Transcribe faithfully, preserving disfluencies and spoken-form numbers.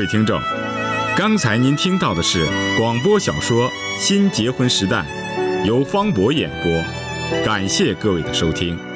听众，刚才您听到的是广播小说《新结婚时代》，由方博演播，感谢各位的收听。